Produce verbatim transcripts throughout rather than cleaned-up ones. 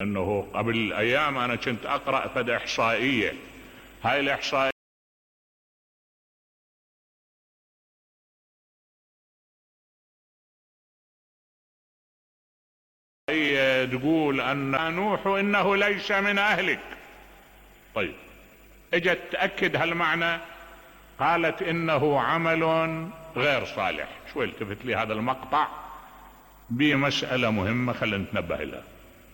انه قبل ايام انا كنت اقرأ فد احصائية. هاي الاحصائية تقول ان نوح انه ليس من اهلك. طيب اجت تأكد هالمعنى، قالت انه عمل غير صالح. شوي التفت لي هذا المقطع بمسألة مهمة خلينا نتنبه لها.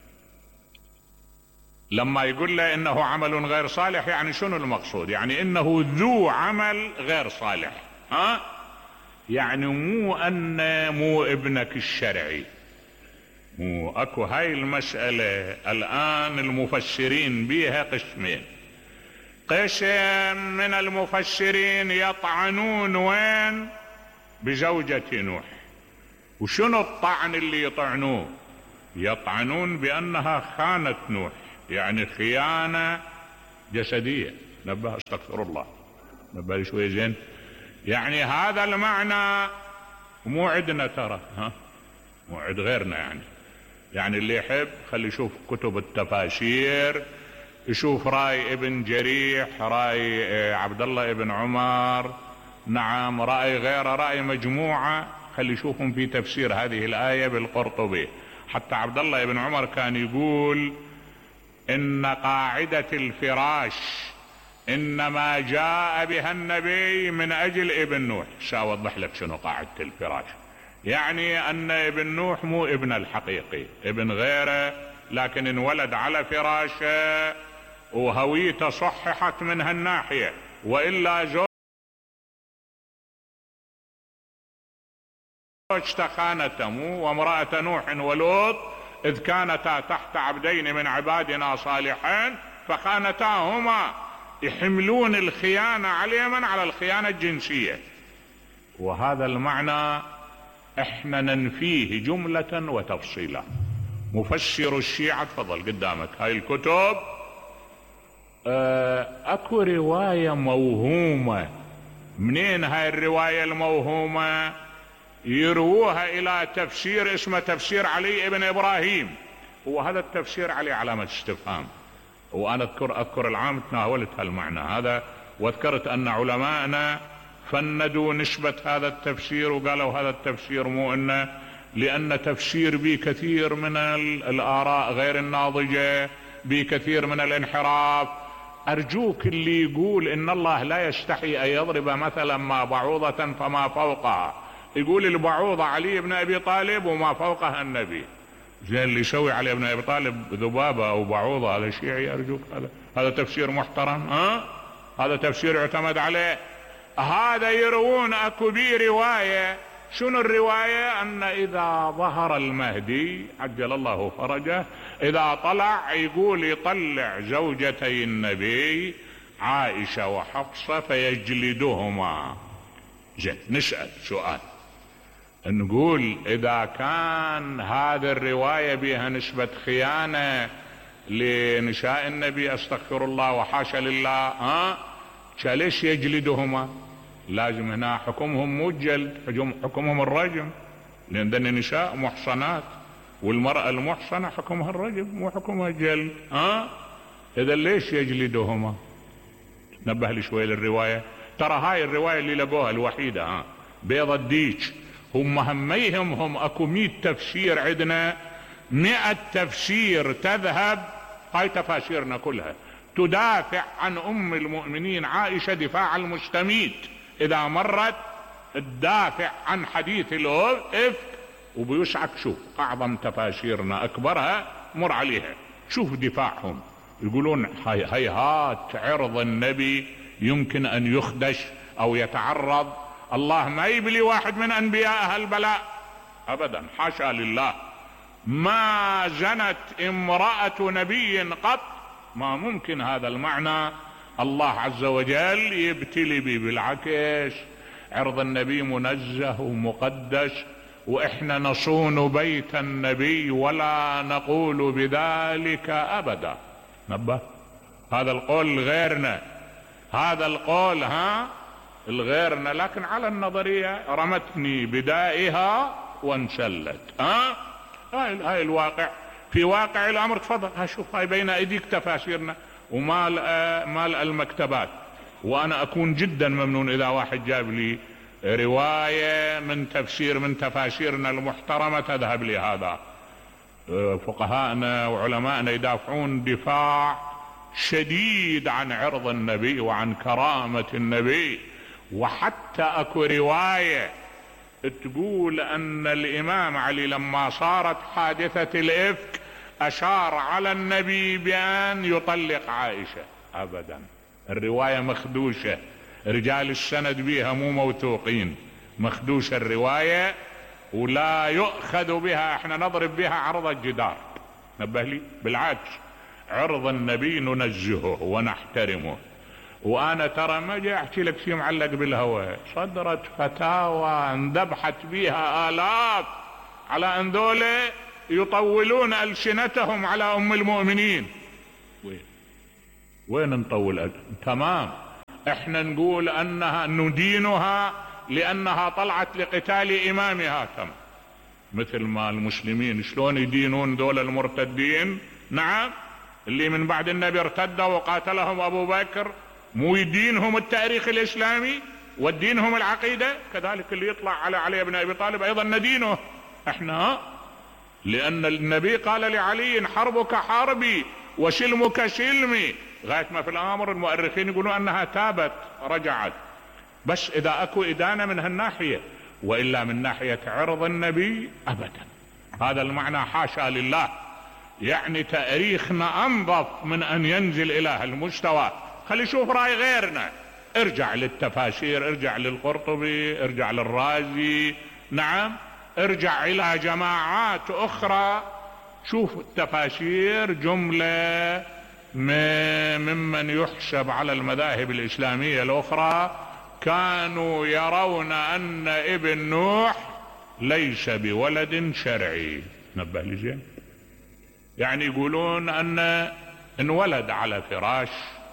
لما يقول له انه عمل غير صالح يعني شنو المقصود؟ يعني انه ذو عمل غير صالح، ها؟ يعني مو ان مو ابنك الشرعي، مو اكو. هاي المسألة الان المفسرين بيها قسمين. قسم من المفسرين يطعنون وين؟ بزوجة نوح. وشنو الطعن اللي يطعنوه؟ يطعنون بانها خانت نوح، يعني خيانة جسدية. نبه، استغفر الله، نبه شوي زين. يعني هذا المعنى مو عندنا ترى، ها، مو عند غيرنا. يعني يعني اللي يحب خلي يشوف كتب التفاسير، يشوف راي ابن جريح، راي عبد الله ابن عمر، نعم، راي غيره، راي مجموعة، خلي يشوفهم في تفسير هذه الآية بالقرطبي. حتى عبد الله ابن عمر كان يقول ان قاعدة الفراش انما جاء بها النبي من اجل ابن نوح. سأوضح لك شنو قاعدة الفراش. يعني ان ابن نوح مو ابن الحقيقي، ابن غيره، لكن انولد على فراشه وهويته صححت من هالناحية، وإلا زوجته خانته. مو وامرأة نوح ولوط إذ كانتا تحت عبدين من عبادنا صالحين فخانتاهما. يحملون الخيانة على من؟ على الخيانة الجنسية. وهذا المعنى احنا ننفيه جملة وتفصيلا. مفسر الشيعة، تفضل قدامك هاي الكتب. اه اكو رواية موهومة. منين هاي الرواية الموهومة؟ يرووها الى تفسير اسمه تفسير علي ابن ابراهيم. هو هذا التفسير عليه علامة استفهام. وانا اذكر اذكر العام تناولت هالمعنى هذا، واذكرت ان علماءنا فندوا نسبة هذا التفسير وقالوا هذا التفسير مو انه، لان تفسير به كثير من الاراء غير الناضجة، به كثير من الانحراف. ارجوك اللي يقول ان الله لا يستحي ان يضرب مثلا ما بعوضة فما فوقها، يقول البعوضة علي بن ابي طالب وما فوقها النبي. زين اللي يسوي علي بن ابي طالب ذبابة او بعوضة هذا شيعي. ارجوك هذا هذا تفسير محترم؟ ها، هذا تفسير يعتمد عليه. هذا يروون اكو بي رواية. شنو الرواية؟ ان اذا ظهر المهدي عجل الله فرجه، اذا طلع يقول يطلع زوجتي النبي عائشة وحفصة فيجلدهما. زين نسأل سؤال، نقول اذا كان هذه الرواية بها نسبة خيانة لنساء النبي، استغفر الله وحاشا لله، ها، ليش يجلدهما؟ لازم هنا حكمهم مو الجلد، حكمهم الرجم، لان ذن نساء محصنات، والمرأة المحصنة حكمها الرجم مو حكمها الجلد. ها، اذا ليش يجلدهما؟ نبه لي شوي للرواية. ترى هاي الرواية اللي لقوها الوحيدة، ها، بيض الديك. هم هميهم هم اكو مئة تفسير عندنا، مئة تفسير تذهب، هاي تفاسيرنا كلها تدافع عن ام المؤمنين عائشة دفاع المستميت. اذا مرت تدافع عن حديث الافك، وبيسعك شوف اعظم تفاسيرنا اكبرها مر عليها، شوف دفاعهم. يقولون هيهات عرض النبي يمكن ان يخدش او يتعرض، الله ما يبلي واحد من انبياء هالبلاء ابدا، حاشا لله. ما زنت امرأة نبي قط، ما ممكن هذا المعنى الله عز وجل يبتلي به. بالعكس، عرض النبي منزه ومقدس، واحنا نصون بيت النبي ولا نقول بذلك ابدا. نبه، هذا القول غيرنا، هذا القول ها الغيرنا، لكن على النظرية رمتني بدائها وانسلت. ها، هاي, هاي الواقع. في واقع الامر تفضل هشوف هاي بين ايديك تفاسيرنا ومال مال المكتبات. وانا اكون جدا ممنون اذا واحد جاب لي رواية من تفسير من تفاسيرنا المحترمة تذهب لي هذا. فقهاءنا وعلماءنا يدافعون دفاع شديد عن عرض النبي وعن كرامة النبي. وحتى اكو رواية تقول ان الامام علي لما صارت حادثة الافك اشار على النبي بان يطلق عائشة. ابدا، الرواية مخدوشة، رجال السند بها مو موثوقين، مخدوشة الرواية ولا يؤخذ بها، احنا نضرب بها عرض الجدار. نبه لي، بالعكس عرض النبي ننزهه ونحترمه. وانا ترى ما جاي احكي لك شيء معلق بالهواء، صدرت فتاوى اندبحت بها الاف على ان ذولا يطولون السنتهم على ام المؤمنين. وين وين نطول أجل؟ تمام، احنا نقول انها ندينها لانها طلعت لقتال امامها، تمام، مثل ما المسلمين شلون يدينون دول المرتدين، نعم، اللي من بعد النبي ارتدوا وقاتلهم ابو بكر، مو يدينهم التاريخ الاسلامي ودينهم العقيدة، كذلك اللي يطلع على علي بن ابي طالب ايضا ندينه احنا، لان النبي قال لعلي حربك حربي وسلمك سلمي، غاية ما في الامر المؤرخين يقولون انها تابت رجعت. بس اذا اكو ادانة من هالناحية، والا من ناحية عرض النبي ابدا، هذا المعنى حاشا لله. يعني تاريخنا انظف من ان ينزل الى هالمستوى. خلي شوف راي غيرنا، ارجع للتفاسير، ارجع للقرطبي، ارجع للرازي، نعم، ارجع الى جماعات اخرى، شوف التفاسير جملة ممن يحسب على المذاهب الاسلامية الاخرى كانوا يرون ان ابن نوح ليس بولد شرعي. نبه لي زين، يعني يقولون ان انولد على فراش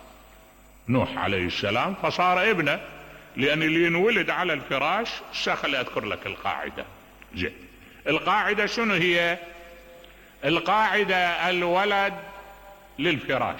نوح عليه السلام فصار ابنه، لان اللي ينولد على الفراش خلي اذكر لك القاعدة. زين، القاعدة شنو هي؟ القاعدة الولد للفراش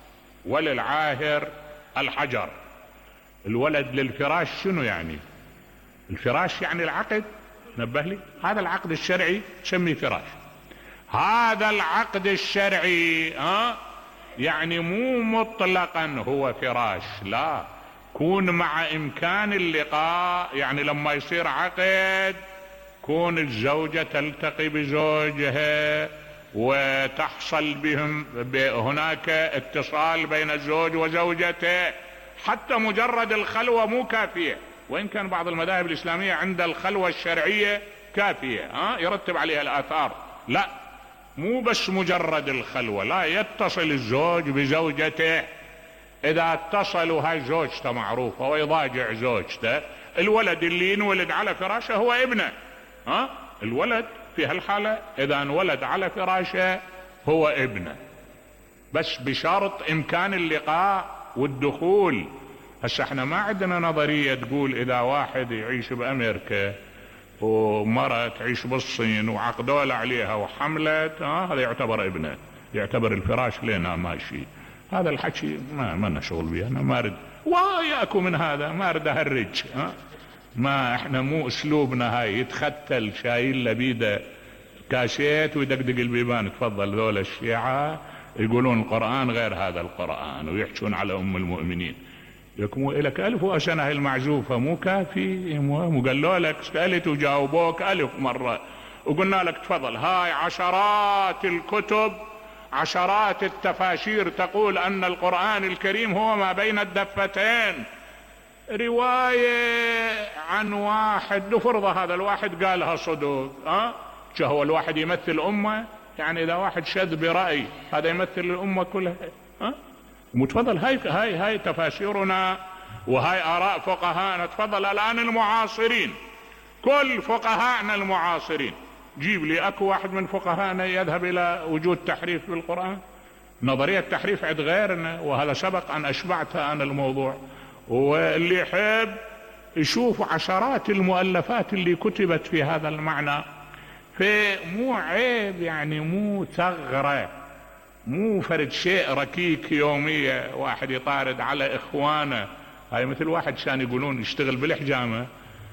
وللعاهر الحجر. الولد للفراش شنو يعني؟ الفراش يعني العقد، نبه لي، هذا العقد الشرعي تسميه فراش. هذا العقد الشرعي ها يعني مو مطلقا هو فراش، لا، كون مع امكان اللقاء، يعني لما يصير عقد كون الزوجة تلتقي بزوجها وتحصل بهم هناك اتصال بين الزوج وزوجته، حتى مجرد الخلوة مو كافية، وإن كان بعض المذاهب الإسلامية عند الخلوة الشرعية كافية ها يرتب عليها الآثار، لا، مو بس مجرد الخلوة، لا، يتصل الزوج بزوجته. إذا اتصلوا هاي زوجته معروفة ويضاجع زوجته، الولد اللي ينولد على فراشه هو ابنه، ها الولد في هالحالة إذا انولد على فراشه هو ابنه، بس بشرط إمكان اللقاء والدخول. هسه احنا ما عندنا نظرية تقول إذا واحد يعيش بأمريكا ومرة تعيش بالصين وعقدوا عليها وحملت، ها هذا يعتبر ابنه، يعتبر الفراش لنا ماشي. هذا الحكي ما ما شغل بيه، انا ما ارد وياكو من هذا، ما ارد اهرج، ها ما احنا مو اسلوبنا هاي. يتختل شايل لبيده كاشيت ويدقدق البيبان، تفضل ذول الشيعة يقولون القرآن غير هذا القرآن ويحشون على ام المؤمنين. يكمو لك الف واشنا هاي المعزوفة مو كافي، مو قالوا لك سألت وجاوبوك الف مرة وقلنا لك تفضل. هاي عشرات الكتب، عشرات التفاسير تقول ان القرآن الكريم هو ما بين الدفتين. رواية عن واحد نفرض هذا الواحد قالها صدق، ها أه؟ هو الواحد يمثل امة؟ يعني اذا واحد شذ برأي هذا يمثل الامة كلها، ها أه؟ متفضل. هاي هاي هاي تفاسيرنا وهاي اراء فقهاءنا. تفضل الان المعاصرين، كل فقهاءنا المعاصرين، جيب لي اكو واحد من فقهاءنا يذهب الى وجود تحريف بالقرآن. نظرية تحريف عند غيرنا، وهذا سبق ان اشبعتها انا الموضوع. واللي يحب يشوف عشرات المؤلفات اللي كتبت في هذا المعنى، فمو عيب يعني، مو ثغرة، مو فرد شيء ركيك يومية واحد يطارد على اخوانه. هاي مثل واحد كان يقولون يشتغل بالحجامة،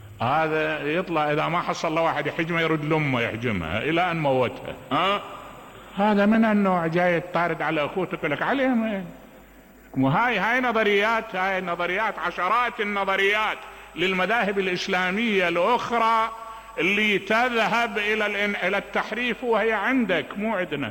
هذا يطلع اذا ما حصل له واحد يحجمه يرد لامه يحجمها الى ان موتها. ها هذا من النوع جاي تطارد على اخوتك لك عليهم. وهاي هاي نظريات، هاي النظريات عشرات النظريات للمذاهب الاسلامية الاخرى اللي تذهب الى الى التحريف، وهي عندك مو عندنا.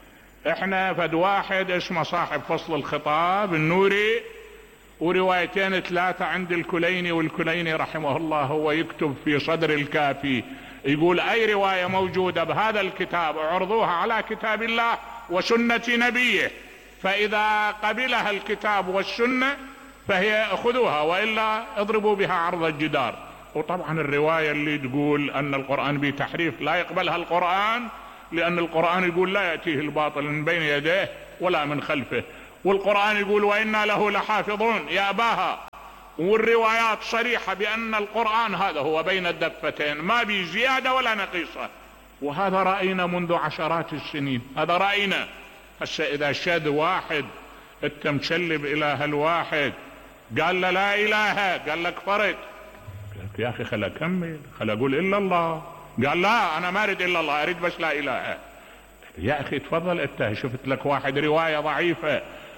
احنا فد واحد اسمه صاحب فصل الخطاب النوري، وروايتين ثلاثة عند الكليني، والكليني رحمه الله هو يكتب في صدر الكافي يقول اي رواية موجودة بهذا الكتاب اعرضوها على كتاب الله وسنة نبيه، فاذا قبلها الكتاب والسنة فهي اخذوها، والا اضربوا بها عرض الجدار. وطبعا الرواية اللي تقول ان القرآن بتحريف لا يقبلها القرآن، لان القرآن يقول لا يأتيه الباطل من بين يديه ولا من خلفه، والقرآن يقول وإنا له لحافظون يأباها. والروايات صريحة بأن القرآن هذا هو بين الدفتين، ما بي زيادة ولا نقيصة. وهذا رأينا منذ عشرات السنين، هذا رأينا. هسه إذا شد واحد انت مشلب إله الواحد قال له لا إله، قال لك فرد، يا أخي خل أكمل، خل أقول إلا الله. قال لا أنا ما أريد إلا الله، أريد بس لا إله. يا أخي تفضل، انت شفت لك واحد رواية ضعيفة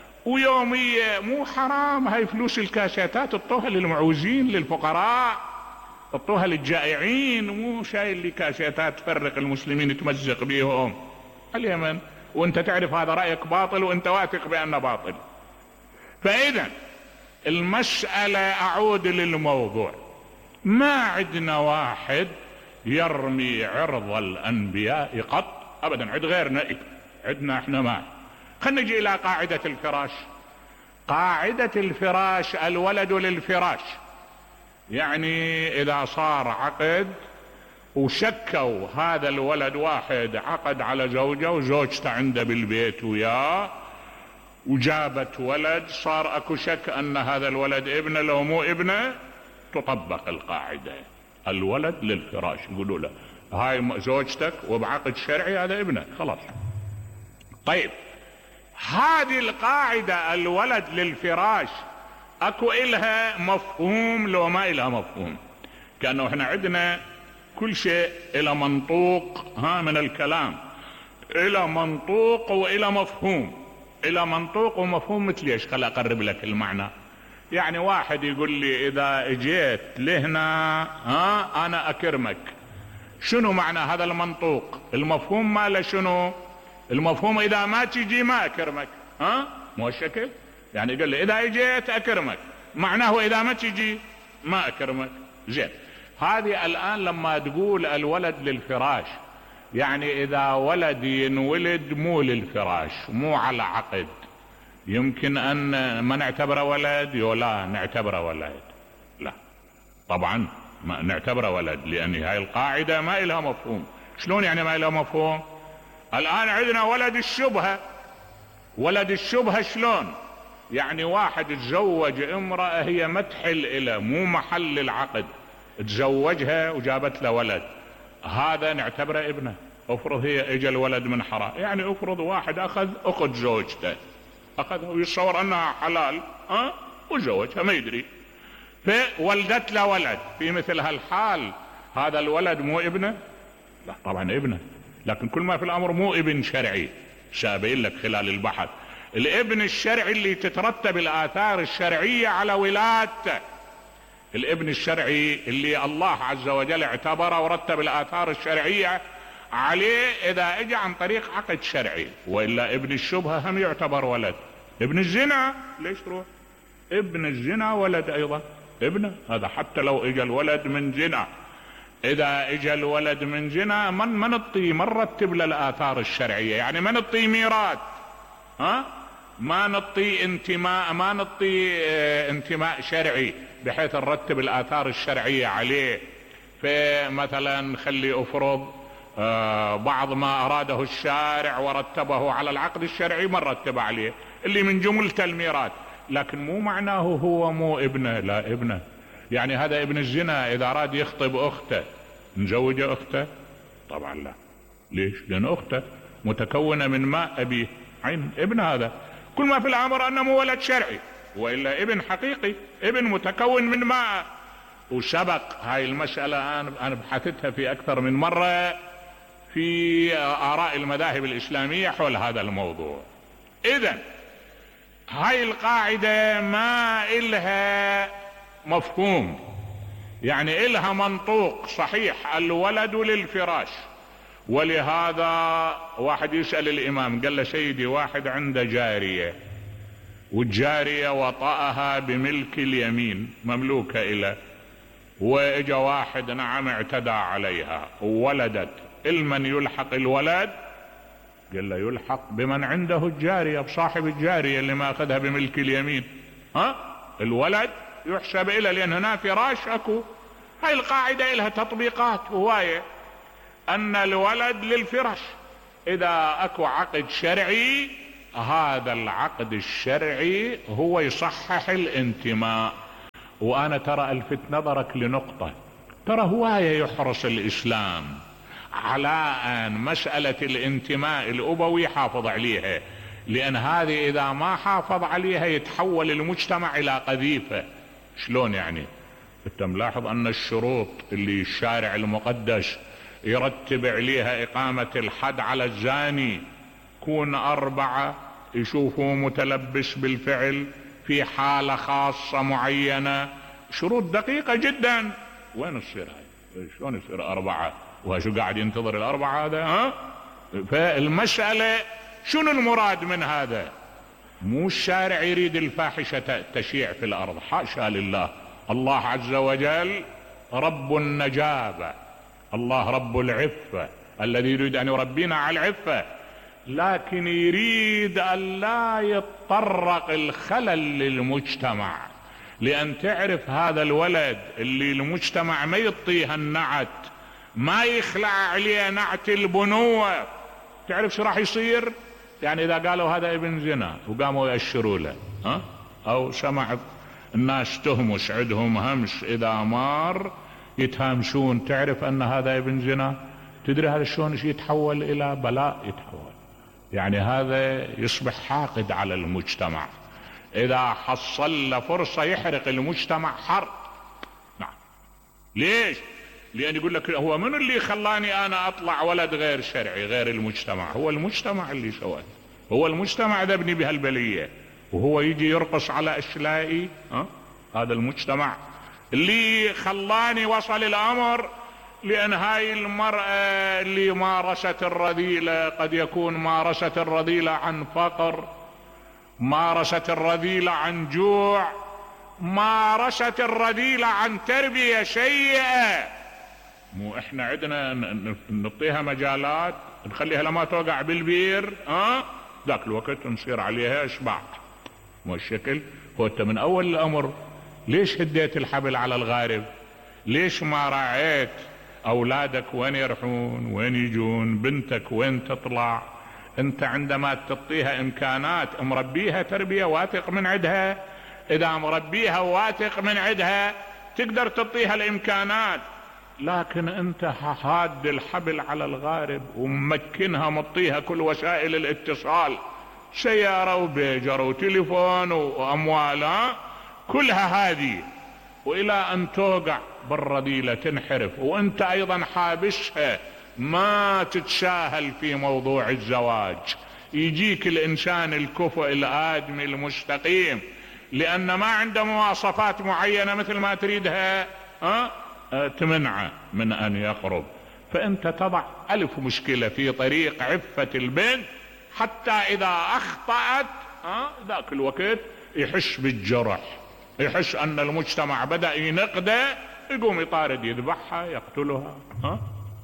ويومية، مو حرام؟ هاي فلوس الكاسيتات اطوها للمعوزين للفقراء، اطوها للجائعين، مو شايل لي كاسيتات تفرق المسلمين تمزق بيهم اليمن، وانت تعرف هذا رأيك باطل وانت واثق بأنه باطل. فإذا المسألة أعود للموضوع، ما عندنا واحد يرمي عرض الأنبياء قط أبدا، عد غيرنا عندنا احنا ما. خلينا نجي إلى قاعدة الفراش. قاعدة الفراش الولد للفراش، يعني إذا صار عقد وشكوا هذا الولد، واحد عقد على زوجة وزوجته عنده بالبيت وياه وجابت ولد، صار اكو شك ان هذا الولد ابنه لو مو ابنه، تطبق القاعدة الولد للفراش. يقولوا له هاي زوجتك وبعقد شرعي هذا ابنك خلاص. طيب هذه القاعدة الولد للفراش اكو الها مفهوم لو ما الها مفهوم؟ كأنه احنا عندنا كل شيء الى منطوق ها من الكلام، الى منطوق والى مفهوم. الى منطوق ومفهوم مثل ايش؟ خل اقرب لك المعنى. يعني واحد يقول لي اذا اجيت لهنا ها انا اكرمك، شنو معنى هذا المنطوق؟ المفهوم ماله شنو؟ المفهوم اذا ما تجي ما اكرمك، ها مو الشكل؟ يعني قال لي اذا اجيت اكرمك، معناه اذا ما تجي ما اكرمك. زين، هذه الان لما تقول الولد للفراش، يعني اذا ولد ينولد مو للفراش، مو على عقد، يمكن ان ما نعتبره ولد؟ ولا نعتبره ولد؟ لا طبعا ما نعتبره ولد، لان هاي القاعدة ما إلها مفهوم. شلون يعني ما إلها مفهوم؟ الان عندنا ولد الشبهة. ولد الشبهة شلون؟ يعني واحد تزوج امرأة هي ما تحل إلى، مو محل العقد، تزوجها وجابت له ولد، هذا نعتبره ابنه. افرض هي اجى الولد من حرام، يعني افرض واحد اخذ اخت زوجته، اخذها ويتصور انها حلال ها وزوجها ما يدري، فولدت له ولد. في مثل هالحال هذا الولد مو ابنه؟ لا طبعا ابنه، لكن كل ما في الامر مو ابن شرعي. سابين لك خلال البحث الابن الشرعي اللي تترتب الاثار الشرعية على ولادته، الابن الشرعي اللي الله عز وجل اعتبره ورتب الاثار الشرعية عليه اذا اجى عن طريق عقد شرعي. والا ابن الشبهة هم يعتبر ولد. ابن الزنا ليش تروح؟ ابن الزنا ولد ايضا، ابنه هذا حتى لو اجى الولد من زنا. اذا اجى الولد من زنا من من نطي من نرتب له الاثار الشرعية، يعني ما نطي ميراث، ها ما نطي انتماء، ما نطي اه انتماء شرعي بحيث نرتب الاثار الشرعية عليه. فمثلا خلي افرض آه بعض ما اراده الشارع ورتبه على العقد الشرعي ما رتب عليه، اللي من جملة الميراث، لكن مو معناه هو مو ابنه، لا ابنه. يعني هذا ابن الزنا اذا اراد يخطب اخته نزوجه اخته؟ طبعا لا. ليش؟ لأن أخته متكونة من ماء أبيه، عين ابن هذا. كل ما في الأمر أنه مو ولد شرعي، وإلا ابن حقيقي، ابن متكون من ماء. وسبق هاي المسألة أنا بحثتها في أكثر من مرة في آراء المذاهب الإسلامية حول هذا الموضوع. إذن هاي القاعدة ما إلها مفهوم، يعني إلها منطوق صحيح، الولد للفراش. ولهذا واحد يسأل الإمام قال له سيدي واحد عنده جارية، والجارية وطأها بملك اليمين مملوكة إلى، وإجا واحد نعم اعتدى عليها وولدت، المن يلحق الولد؟ قال له يلحق بمن عنده الجارية، بصاحب الجارية اللي ما أخذها بملك اليمين. ها الولد يحسب إلى، لأن هنا فراش أكو. هاي القاعدة لها تطبيقات هواية، أن الولد للفراش. إذا أكو عقد شرعي، هذا العقد الشرعي هو يصحح الانتماء. وأنا ترى ألفت نظرك لنقطة، ترى هواية يحرص الإسلام على أن مسألة الانتماء الأبوي يحافظ عليها، لأن هذه إذا ما حافظ عليها يتحول المجتمع إلى قذيفة. شلون يعني؟ أنت ملاحظ أن الشروط اللي الشارع المقدس يرتب عليها إقامة الحد على الزاني كون أربعة، يشوفوا متلبس بالفعل في حالة خاصة معينة، شروط دقيقة جدا. وين تصير هاي؟ شلون يصير أربعة وشو قاعد ينتظر الأربعة هذا؟ ها؟ فالمسألة شنو المراد من هذا؟ مو الشارع يريد الفاحشة تشيع في الأرض، حاشا لله. الله عز وجل رب النجابة، الله رب العفة، الذي يريد أن يربينا على العفة، لكن يريد أن لا يتطرق الخلل للمجتمع. لأن تعرف هذا الولد اللي المجتمع ما يعطيه النعت، ما يخلع عليه نعت البنوة، تعرف شو راح يصير؟ يعني إذا قالوا هذا ابن زنا وقاموا يأشروا له، ها؟ أو سمع الناس تهمش عندهم همس إذا مار يتهامشون، تعرف أن هذا ابن زنا، تدري هذا شلون يتحول إلى بلاء؟ يتحول يعني هذا يصبح حاقد على المجتمع، إذا حصل له فرصة يحرق المجتمع حرق. نعم. ليش؟ لأن يقول لك هو من اللي خلاني أنا أطلع ولد غير شرعي غير المجتمع؟ هو المجتمع اللي سواه، هو المجتمع ذبني بهالبلية، وهو يجي يرقص على أشلائي. ها؟ هذا المجتمع اللي خلاني وصل الأمر. لأن هاي المرأة اللي مارست الرذيلة قد يكون مارست الرذيلة عن فقر، مارست الرذيلة عن جوع، مارست الرذيلة عن تربية سيئة. مو احنا عندنا نعطيها مجالات نخليها لما توقع بالبير، ها؟ ذاك الوقت نصير عليها اشباع. مو الشكل؟ هو انت من اول الامر ليش هديت الحبل على الغارب؟ ليش ما راعيت اولادك وين يرحون وين يجون؟ بنتك وين تطلع؟ انت عندما تعطيها امكانات مربيها تربية واثق من عندها، اذا مربيها واثق من عندها تقدر تعطيها الامكانات. لكن انت حاد الحبل على الغارب وممكنها مطيها كل وسائل الاتصال، سيارة وبيجر وتليفون واموال، كلها هذه، والى ان توقع بالرذيلة تنحرف، وانت ايضا حابسها ما تتساهل في موضوع الزواج. يجيك الانسان الكفؤ الادمي المستقيم لان ما عنده مواصفات معينة مثل ما تريدها، ها؟ تمنعه من ان يقرب. فانت تضع الف مشكلة في طريق عفة البنت، حتى اذا اخطأت ها ذاك الوقت يحس بالجرح، يحس ان المجتمع بدأ ينقده، يقوم يطارد يذبحها يقتلها. ها؟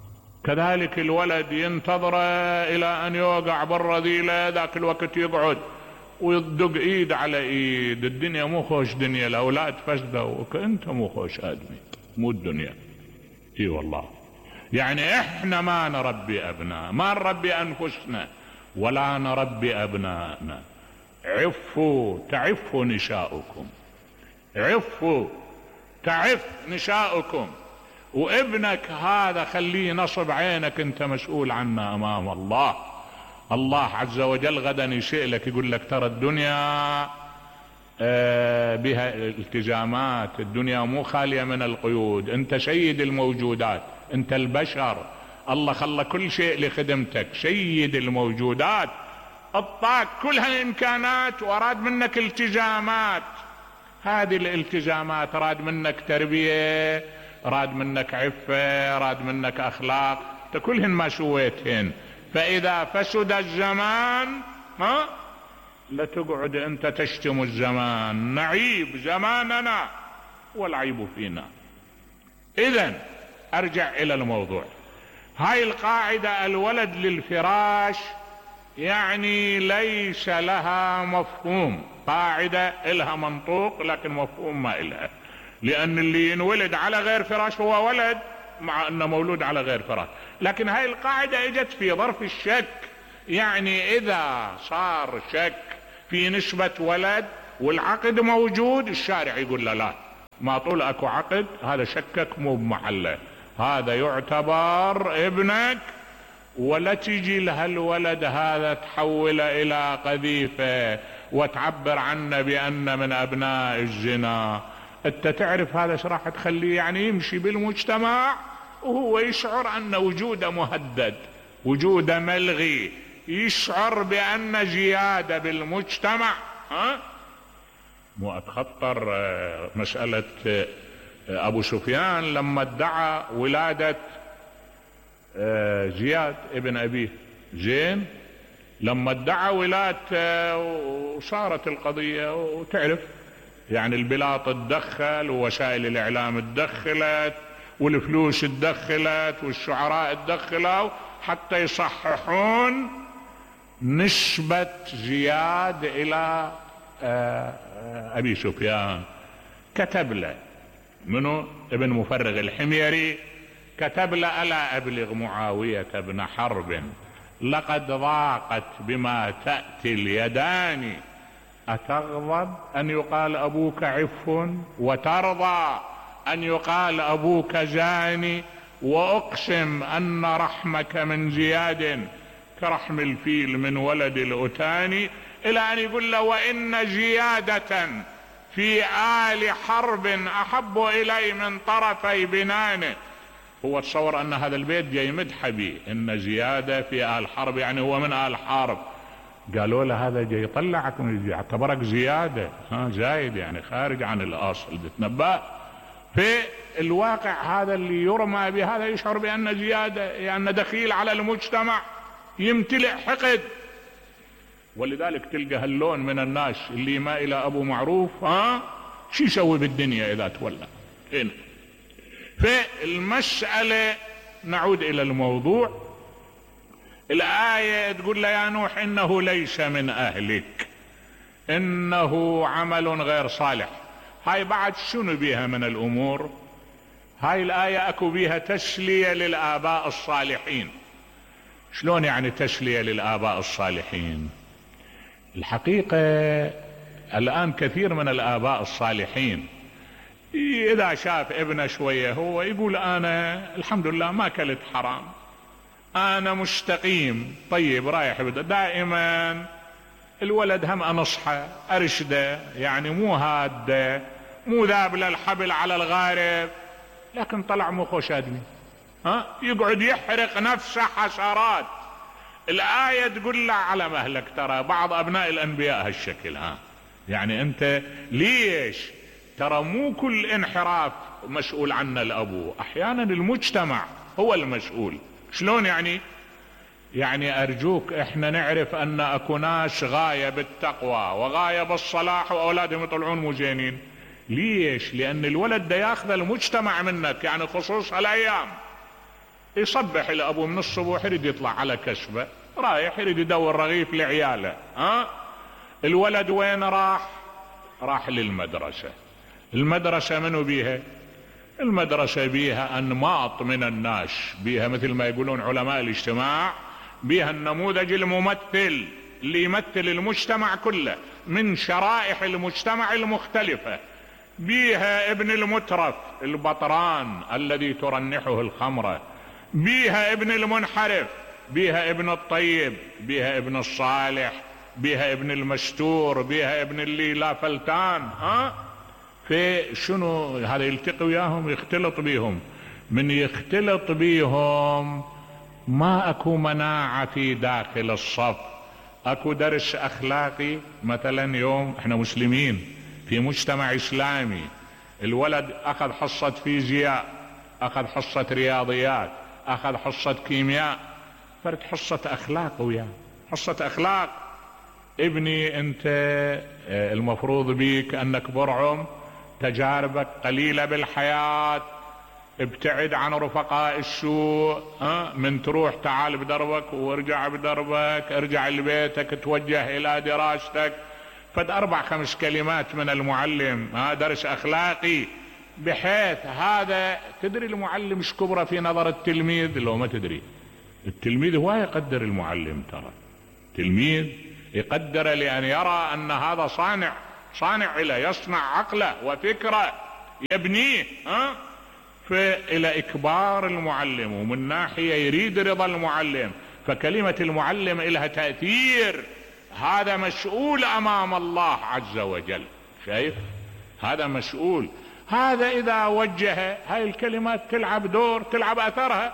كذلك الولد ينتظر الى ان يوقع بالرذيلة، ذاك الوقت يقعد ويدق ايد على ايد. الدنيا مو خوش دنيا، الاولاد فسدوا، وانت مو خوش ادمي، مو الدنيا. اي والله. يعني احنا ما نربي ابناء، ما نربي انفسنا ولا نربي ابنائنا. عفوا تعفوا نساؤكم، عفوا تعف نساؤكم. وابنك هذا خليه نصب عينك، انت مسؤول عنه امام الله. الله عز وجل غدا يسألك يقول لك ترى الدنيا بها التزامات، الدنيا مو خالية من القيود، انت سيد الموجودات، انت البشر، الله خلى كل شيء لخدمتك، سيد الموجودات، اعطاك كل هالامكانات واراد منك التزامات. هذه الالتزامات راد منك تربية، راد منك عفة، راد منك اخلاق، انت كلهن ما سويتهن. فاذا فسد الزمان ها لتقعد انت تشتم الزمان، نعيب زماننا والعيب فينا. اذن ارجع الى الموضوع. هاي القاعدة الولد للفراش يعني ليس لها مفهوم، قاعدة الها منطوق لكن مفهوم ما الها، لان اللي ينولد على غير فراش هو ولد مع انه مولود على غير فراش. لكن هاي القاعدة اجت في ظرف الشك، يعني اذا صار شك في نسبة ولد والعقد موجود، الشارع يقول له لا، ما طول اكو عقد هذا شكك مو بمحله، هذا يعتبر ابنك، ولا تجي لها الولد هذا تحوله الى قذيفة وتعبر عنه بان من ابناء الزنا. انت تعرف هذا ايش راح تخليه يعني يمشي بالمجتمع وهو يشعر ان وجوده مهدد، وجوده ملغي، يشعر بان زيادة بالمجتمع. ها مو اتخطر مسألة ابو سفيان لما ادعى ولادة زياد ابن ابيه، زين لما ادعى ولادته وصارت القضية، وتعرف يعني البلاط تدخل ووسائل الاعلام تدخلت والفلوس تدخلت والشعراء تدخلوا حتى يصححون نسبة زياد الى ابي سفيان. كتب له منو؟ ابن مفرغ الحميري كتب له: ألا أبلغ معاوية بن حرب لقد ضاقت بما تأتي اليدان، أتغضب أن يقال أبوك عف، وترضى أن يقال أبوك زاني، وأقسم أن رحمك من زياد كرحم الفيل من ولد الأتان، إلى أن يقول له: وإن زيادة في آل حرب أحب إلي من طرفي بنانه. هو تصور أن هذا البيت جاي مدح به، إن زيادة في آل حرب يعني هو من آل حرب. قالوا له هذا جاي يطلعك من يعتبرك زيادة، ها زايد يعني خارج عن الأصل تتنبأ. في الواقع هذا اللي يرمى بهذا يشعر بأن زيادة يعني دخيل على المجتمع، يمتلئ حقد. ولذلك تلقى هاللون من الناس اللي ما إلى أبو معروف، ها شو يسوي بالدنيا إذا تولى هنا. فالمسألة نعود إلى الموضوع. الآية تقول له: يا نوح إنه ليس من أهلك، إنه عمل غير صالح. هاي بعد شنو بيها من الأمور؟ هاي الآية أكو بيها تسلية للآباء الصالحين. شلون يعني تسلية للآباء الصالحين؟ الحقيقة الآن كثير من الآباء الصالحين إذا شاف ابنه شوية هو يقول: أنا الحمد لله ما كلت حرام، أنا مستقيم طيب رايح بدا. دائما الولد هم أنصحه أرشده، يعني مو هاده، مو ذاب للحبل على الغارب، لكن طلع مخه شادني، ها يقعد يحرق نفسه حسرات. الآية تقول له على مهلك، ترى بعض أبناء الأنبياء هالشكل، ها يعني أنت ليش؟ ترى مو كل انحراف مسؤول عنه الأبو، أحيانا المجتمع هو المسؤول. شلون يعني؟ يعني أرجوك إحنا نعرف أن أكو ناس غاية بالتقوى وغاية بالصلاح وأولادهم يطلعون مو زينين. ليش؟ لأن الولد دا ياخذ المجتمع منك، يعني خصوص هالأيام يصبح الأبو من الصبح يريد يطلع على كسبه، رايح يريد يدور رغيف لعياله، ها الولد وين راح؟ راح للمدرسة. المدرسة منو بيها؟ المدرسة بيها أنماط من الناس، بيها مثل ما يقولون علماء الاجتماع، بيها النموذج الممثل اللي يمثل المجتمع كله من شرائح المجتمع المختلفة. بيها ابن المترف البطران الذي ترنحه الخمرة، بيها ابن المنحرف، بيها ابن الطيب، بيها ابن الصالح، بيها ابن المستور، بيها ابن اللي لا فلتان. ها في شنو هذا؟ يلتقي وياهم، يختلط بيهم. من يختلط بيهم ما اكو مناعة في داخل الصف، اكو درس اخلاقي. مثلا يوم احنا مسلمين في مجتمع اسلامي، الولد اخذ حصة فيزياء، اخذ حصة رياضيات، اخذ حصة كيمياء، فرد حصة اخلاق وياه، حصة اخلاق. ابني انت المفروض بيك انك برعم، تجاربك قليلة بالحياة، ابتعد عن رفقاء السوء، ها من تروح تعال بدربك وارجع بدربك، ارجع لبيتك، توجه الى دراستك. فد اربع خمس كلمات من المعلم، ها درس اخلاقي، بحيث هذا تدري المعلم ايش كبره في نظر التلميذ لو ما تدري. التلميذ هو يقدر المعلم، ترى تلميذ يقدر لان يرى ان هذا صانع، صانع له، يصنع عقله وفكره، يبنيه. ها فإلى إكبار المعلم، ومن ناحية يريد رضا المعلم، فكلمة المعلم لها تأثير. هذا مسؤول أمام الله عز وجل، شايف؟ هذا مسؤول. هذا إذا وجه هاي الكلمات تلعب دور، تلعب أثرها.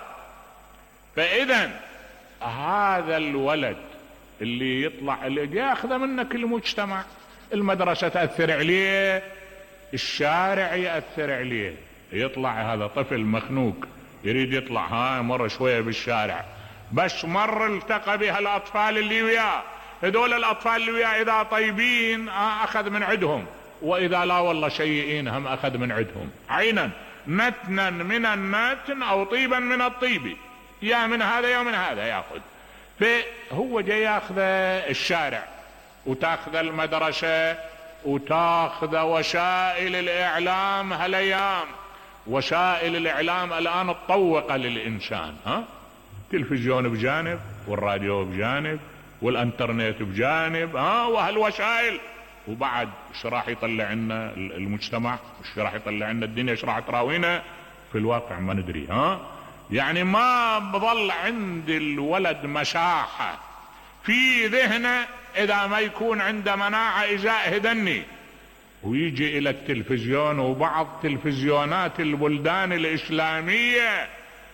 فإذا هذا الولد اللي يطلع اللي ياخذ منك المجتمع، المدرسة تأثر عليه، الشارع يأثر عليه. يطلع هذا طفل مخنوق يريد يطلع، ها مر شوية بالشارع، بس مر التقى بها الأطفال اللي وياه. هذول الأطفال اللي وياه إذا طيبين أخذ من عدهم، وإذا لا والله سيئين هم أخذ من عدهم. عينا نتنا من النتن أو طيبا من الطيب، يا من هذا يا من هذا يأخذ. فهو جاي يأخذ الشارع، وتأخذ المدرسة، وتأخذ وسائل الإعلام هالأيام. وسائل الإعلام الآن تطوق للإنسان، ها تلفزيون بجانب، والراديو بجانب، والانترنت بجانب، ها وهالوسائل. وبعد ايش راح يطلع لنا المجتمع؟ ايش راح يطلع لنا الدنيا؟ ايش راح تراوينا؟ في الواقع ما ندري. ها يعني ما بظل عند الولد مساحة في ذهنه اذا ما يكون عنده مناعة ازاء هدني، ويجي الى التلفزيون. وبعض تلفزيونات البلدان الاسلامية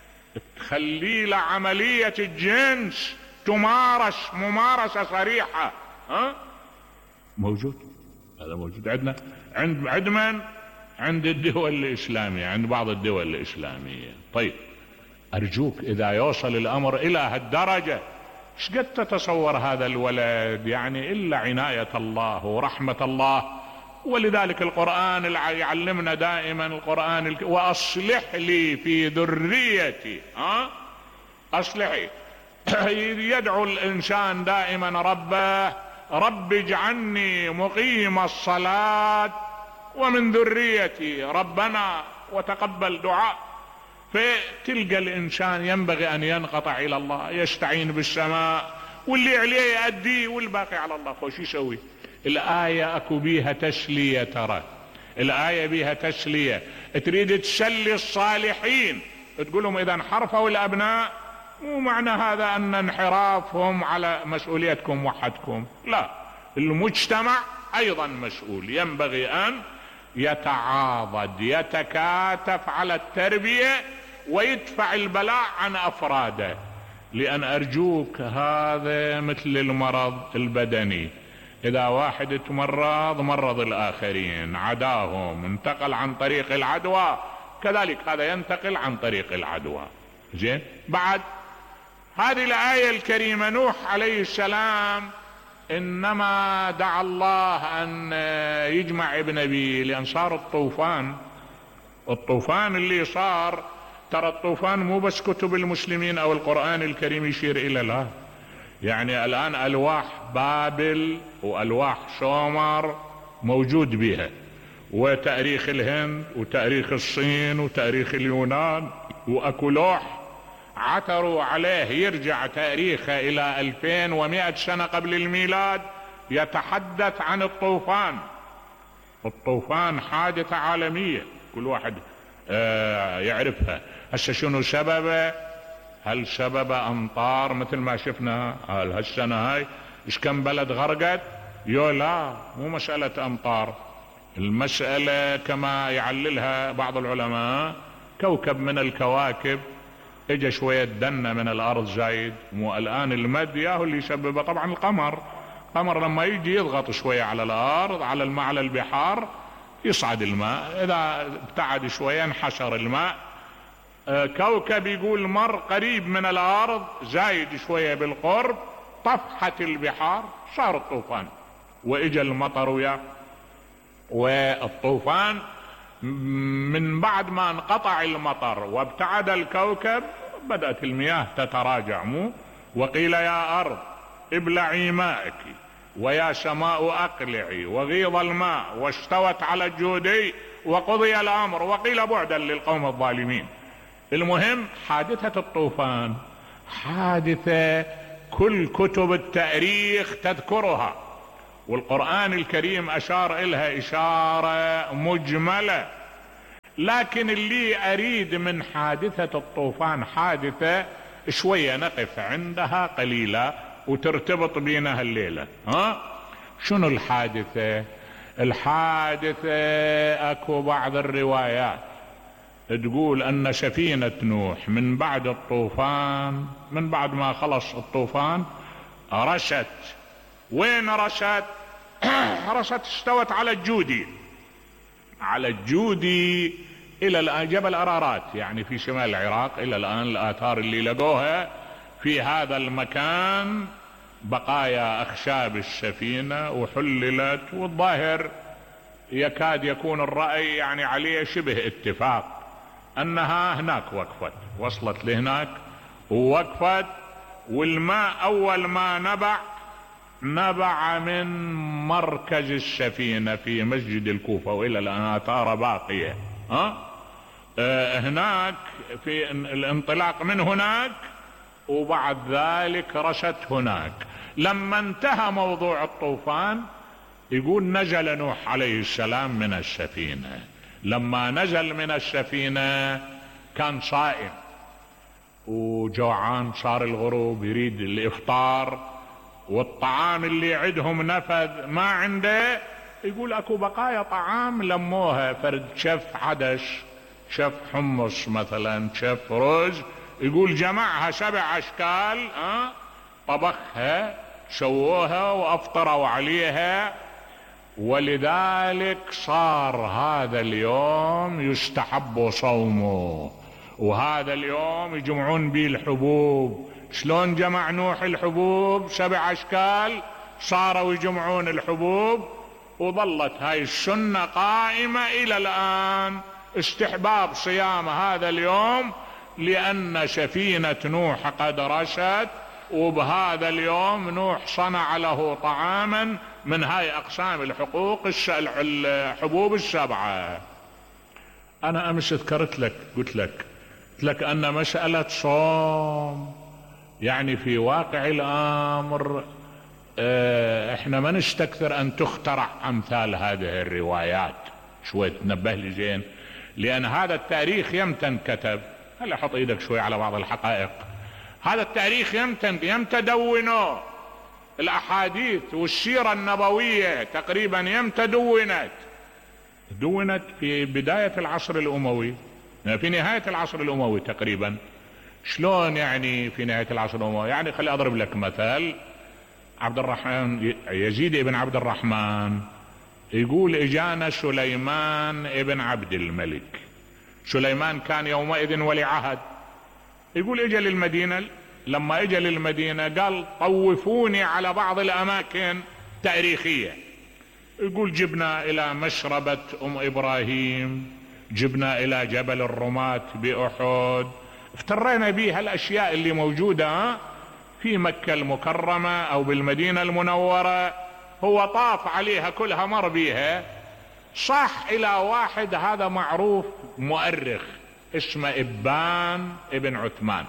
تخلي له عملية الجنس تمارس ممارسة صريحة. ها موجود، هذا موجود عندنا، عند عند من؟ عند الدول الاسلامية، عند بعض الدول الاسلامية. طيب ارجوك اذا يوصل الامر الى هالدرجة، ايش قد تتصور هذا الولد؟ يعني الا عناية الله ورحمة الله. ولذلك القرآن يعلمنا دائما، القرآن الك... واصلح لي في ذريتي. ها اصلحي. يدعو الانسان دائما ربه، رب اجعلني مقيم الصلاة ومن ذريتي ربنا وتقبل دعاء. فتلقى الانسان ينبغي ان ينقطع الى الله، يستعين بالسماء، واللي عليه يأديه والباقي على الله. خوش يسوي. الآية اكو بيها تسلية، ترى الآية بيها تسلية. تريد تسلي الصالحين، تقولهم اذا انحرفوا الابناء مو معنى هذا ان انحرافهم على مسؤوليتكم وحدكم، لا، المجتمع ايضا مسؤول، ينبغي ان يتعاضد، يتكاتف على التربية ويدفع البلاء عن افراده. لان ارجوك هذا مثل المرض البدني، اذا واحد تمرض مرض الاخرين، عداهم، انتقل عن طريق العدوى، كذلك هذا ينتقل عن طريق العدوى. زين، بعد هذه الآية الكريمة نوح عليه السلام انما دعا الله ان يجمع ابن ابيه، لان صار الطوفان. الطوفان اللي صار، ترى الطوفان مو بس كتب المسلمين او القرآن الكريم يشير الى، لا، يعني الان الواح بابل والواح سومر موجود بها، وتاريخ الهند وتاريخ الصين وتاريخ اليونان، واكو لوح عثروا عليه يرجع تاريخه الى الفين ومئة سنة قبل الميلاد، يتحدث عن الطوفان. الطوفان حادثة عالمية كل واحد آه يعرفها. هسه شنو سببه؟ هل سبب امطار مثل ما شفنا هل هالسنة هاي ايش كم بلد غرقت؟ يو لا، مو مسألة امطار، المسألة كما يعللها بعض العلماء كوكب من الكواكب اجى شوية دنة من الارض زايد، مو الان المد ياهو اللي يسببه طبعا القمر. القمر لما يجي يضغط شوية على الارض على الماء على البحار يصعد الماء، اذا ابتعد شوية انحشر الماء. كوكب يقول مر قريب من الارض زايد شوية بالقرب، طفحت البحار صار الطوفان واجى المطر وياه. والطوفان من بعد ما انقطع المطر وابتعد الكوكب بدأت المياه تتراجع. مو وقيل يا ارض ابلعي ماءك ويا سماء اقلعي وغيض الماء واستوت على الجودي وقضي الامر وقيل بعدا للقوم الظالمين. المهم حادثة الطوفان حادثة كل كتب التاريخ تذكرها، والقرآن الكريم اشار الها اشارة مجملة. لكن اللي اريد من حادثة الطوفان حادثة شوية نقف عندها قليلة وترتبط بينا هالليلة. ها شنو الحادثة؟ الحادثة اكو بعض الروايات تقول ان سفينة نوح من بعد الطوفان، من بعد ما خلص الطوفان رست. وين رست؟ رست استوت على الجودي، على الجودي الى الان جبل ارارات يعني في شمال العراق. الى الان الاثار اللي لقوها في هذا المكان بقايا اخشاب السفينة وحللت، والظاهر يكاد يكون الرأي يعني عليه شبه اتفاق انها هناك وقفت، وصلت لهناك ووقفت. والماء اول ما نبع نبع من مركز السفينة في مسجد الكوفة، والى الان اثار باقية. ها اه هناك في الانطلاق من هناك، وبعد ذلك رست هناك. لما انتهى موضوع الطوفان يقول نزل نوح عليه السلام من السفينة. لما نزل من السفينة كان صائم وجوعان، صار الغروب يريد الافطار، والطعام اللي عندهم نفذ ما عنده. يقول اكو بقايا طعام لموها، فرد شف عدش، شف حمص مثلا، شف رز. يقول جمعها سبع اشكال، أه؟ طبخها سووها وافطروا عليها. ولذلك صار هذا اليوم يستحب صومه، وهذا اليوم يجمعون به الحبوب. شلون جمع نوح الحبوب؟ سبع اشكال، صاروا يجمعون الحبوب، وظلت هاي السنة قائمة الى الان، استحباب صيام هذا اليوم، لان سفينة نوح قد رست، وبهذا اليوم نوح صنع له طعاما من هاي اقسام الحقوق الحبوب السبعة. انا امس ذكرت لك قلت لك قلت لك ان مسألة صوم يعني في واقع الامر اه احنا ما نستكثر ان تخترع امثال هذه الروايات. شوي تنبه لي زين، لان هذا التاريخ يمتى انكتب. هلا حط ايدك شوي على بعض الحقائق. هذا التاريخ يمتى يمتى دونوا الاحاديث والسيرة النبوية تقريبا يمتى دونت؟ دونت في بداية العصر الاموي، في نهاية العصر الاموي تقريبا. شلون يعني في نهاية العصر الاموي؟ يعني خلي اضرب لك مثال. عبد الرحمن يزيد ابن عبد الرحمن يقول اجانا سليمان ابن عبد الملك. سليمان كان يومئذ ولي عهد. يقول اجى للمدينة، لما اجى للمدينة قال طوفوني على بعض الاماكن تاريخية. يقول جبنا الى مشربة ام ابراهيم، جبنا الى جبل الرماة باحد، افترينا بيه الاشياء اللي موجودة في مكة المكرمة او بالمدينة المنورة. هو طاف عليها كلها، مر بيها. صح الى واحد هذا معروف مؤرخ اسمه ابان ابن عثمان،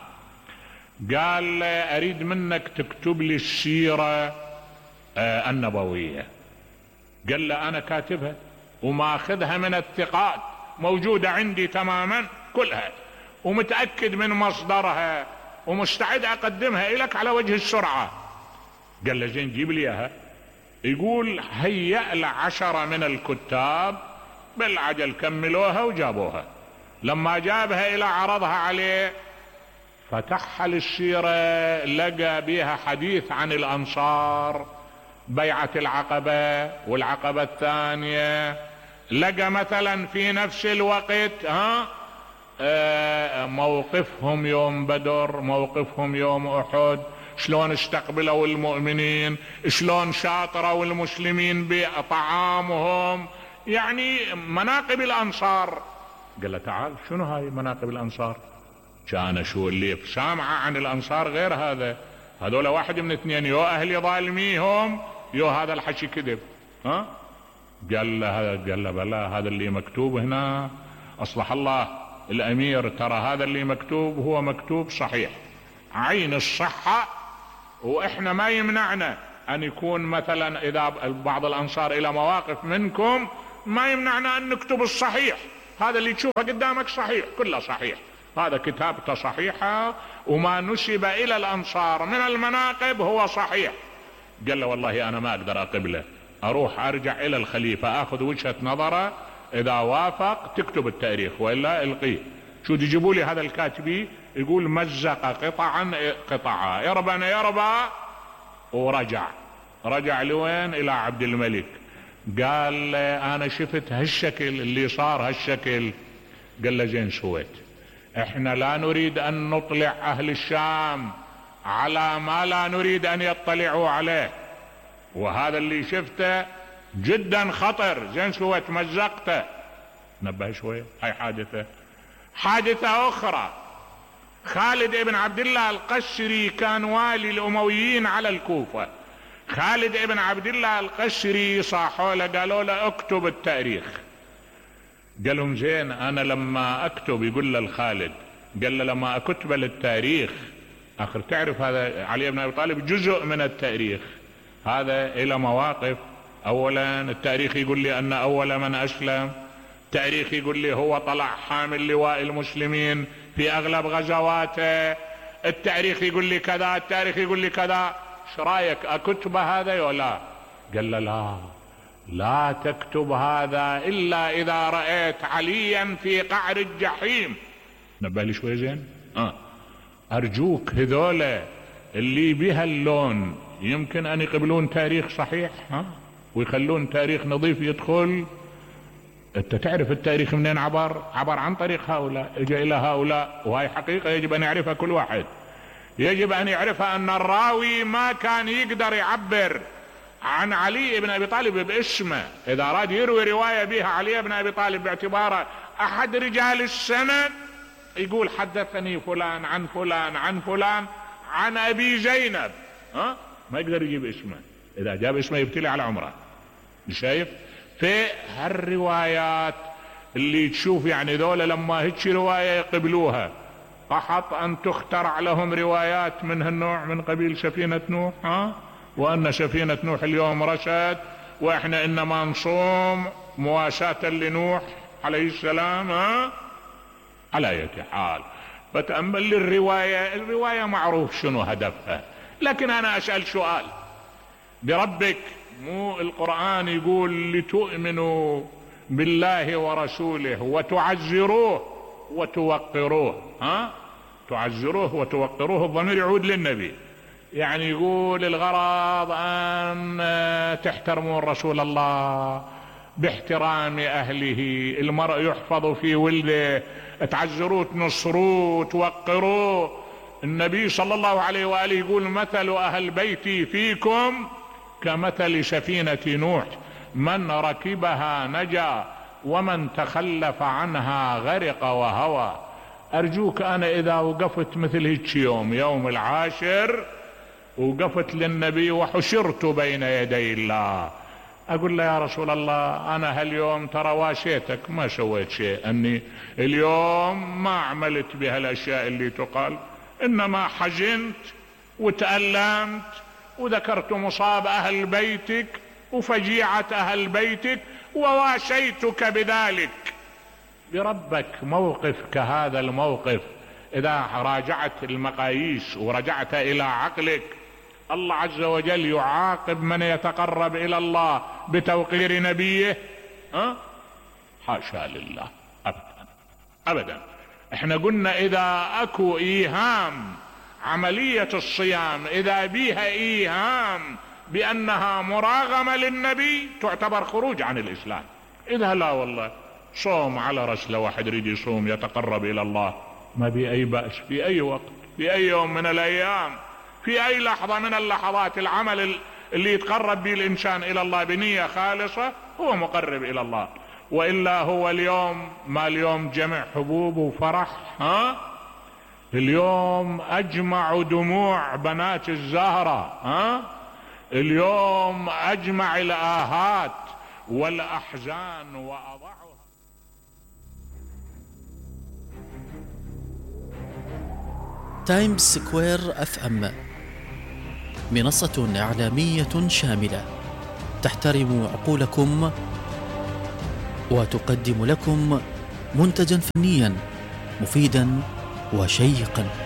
قال اريد منك تكتب لي السيرة آه النبوية. قال له انا كاتبها. وماخذها من الثقات، موجودة عندي تماما كلها، ومتأكد من مصدرها، ومستعد اقدمها لك على وجه السرعة. قال له زين جيب لي اياها. يقول هيأ له عشرة من الكتاب بالعجل كملوها وجابوها. لما جابها الى عرضها عليه فتحها للسيرة، لقى بها حديث عن الانصار، بيعة العقبة والعقبة الثانية، لقى مثلا في نفس الوقت ها آه موقفهم يوم بدر، موقفهم يوم احد، شلون استقبلوا المؤمنين، شلون شاطروا المسلمين بطعامهم، يعني مناقب الانصار. قال له تعال شنو هاي مناقب الانصار؟ كان شو اللي سامعه عن الانصار غير هذا، هذول واحد من اثنين، يو اهلي ظالميهم يو هذا الحكي كذب. ها قال له قال له بلا هذا اللي مكتوب هنا اصلح الله الامير، ترى هذا اللي مكتوب هو مكتوب صحيح عين الصحة، واحنا ما يمنعنا ان يكون مثلا اذا بعض الانصار الى مواقف منكم ما يمنعنا ان نكتب الصحيح، هذا اللي تشوفه قدامك صحيح كله صحيح، هذا كتابته صحيحة، وما نسب الى الانصار من المناقب هو صحيح. قال له والله انا ما اقدر اقبله، اروح ارجع الى الخليفة اخذ وجهة نظره، اذا وافق تكتب التاريخ والا القيه. شو تجيبوا لي هذا الكاتبي يقول مزق قطعا قطعا يربا يربا، ورجع رجع لوين؟ الى عبد الملك. قال انا شفت هالشكل اللي صار هالشكل. قال له زين سويت، احنا لا نريد ان نطلع اهل الشام على ما لا نريد ان يطلعوا عليه، وهذا اللي شفته جدا خطر. زين سويت مزقته. نبه شوية، هاي حادثة. حادثة اخرى، خالد بن عبد الله القشري كان والي الامويين على الكوفة. خالد بن عبد الله القشري صاحوا له قالوا له اكتب التاريخ. قال لهم زين انا لما اكتب، يقول له الخالد، قال له لما اكتب للتاريخ اخر تعرف هذا علي بن ابي طالب جزء من التاريخ، هذا الى مواقف. اولا التاريخ يقول لي ان اول من اسلم، التاريخ يقول لي هو طلع حامل لواء المسلمين في اغلب غزواته، التاريخ يقول لي كذا، التاريخ يقول لي كذا، ايش رايك اكتب هذا ولا؟ قال له لا لا تكتب هذا الا اذا رأيت عليا في قعر الجحيم. نبه لي شوي زين. اه ارجوك هذولا اللي بها اللون يمكن ان يقبلون تاريخ صحيح ها ويخلون تاريخ نظيف يدخل. انت تعرف التاريخ منين عبر؟ عبر عن طريق هؤلاء، اجى الى هؤلاء، وهي حقيقة يجب ان يعرفها كل واحد. يجب ان يعرفها ان الراوي ما كان يقدر يعبر عن علي بن ابي طالب باسمه، اذا اراد يروي رواية بها علي بن ابي طالب باعتباره احد رجال السند يقول حدثني فلان عن فلان عن فلان عن ابي زينب، ها ما يقدر يجيب اسمه، اذا جاب اسمه يبتلي على عمره. شايف في هالروايات اللي تشوف يعني ذولا لما هيك رواية يقبلوها، قحط ان تخترع لهم روايات من هالنوع من قبيل سفينة نوح، ها وان سفينة نوح اليوم رشد، واحنا انما نصوم مواساة لنوح عليه السلام. ها على اي حال بتأمل لي الرواية، الرواية معروف شنو هدفها، لكن انا اسأل سؤال بربك، مو القرآن يقول لتؤمنوا بالله ورسوله وتعزروه وتوقروه؟ ها تعزروه وتوقروه الضمير يعود للنبي، يعني يقول الغرض ان تحترمون رسول الله باحترام اهله، المرء يحفظ في ولده، تعزروه تنصروه توقروه. النبي صلى الله عليه وآله يقول مثل اهل بيتي فيكم كمثل سفينة نوح، من ركبها نجا ومن تخلف عنها غرق وهوى. ارجوك انا اذا وقفت مثل هيك يوم يوم العاشر وقفت للنبي وحشرت بين يدي الله، اقول له يا رسول الله انا هاليوم ترى واشيتك ما سويت شيء، اني اليوم ما عملت بهالاشياء اللي تقال، انما حزنت وتألمت وذكرت مصاب اهل بيتك وفجيعة اهل بيتك وواشيتك بذلك بربك. موقف كهذا الموقف إذا راجعت المقاييس ورجعت إلى عقلك، الله عز وجل يعاقب من يتقرب إلى الله بتوقير نبيه؟ ها؟ حاشا لله، أبدا أبدا. احنا قلنا إذا أكو إيهام عملية الصيام إذا بيها إيهام بأنها مراغمة للنبي تعتبر خروج عن الإسلام. إذا لا والله صوم على رسله، واحد يريد يصوم يتقرب إلى الله ما بي أي بأس، في أي وقت، في أي يوم من الأيام، في أي لحظة من اللحظات. العمل اللي يتقرب به الإنسان إلى الله بنية خالصة هو مقرب إلى الله. وإلا هو اليوم ما اليوم جمع حبوب وفرح، ها؟ اليوم أجمع دموع بنات الزهرة، ها؟ اليوم أجمع الآهات والأحزان وأضعها. تايمز سكوير اف ام منصة إعلامية شاملة تحترم عقولكم وتقدم لكم منتجا فنيا مفيدا وشيقا.